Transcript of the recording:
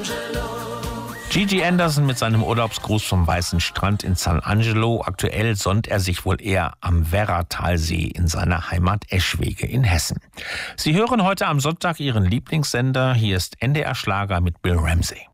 Gigi Anderson mit seinem Urlaubsgruß vom weißen Strand in San Angelo. Aktuell sonnt er sich wohl eher am Werratalsee in seiner Heimat Eschwege in Hessen. Sie hören heute am Sonntag Ihren Lieblingssender. Hier ist NDR Schlager mit Bill Ramsey.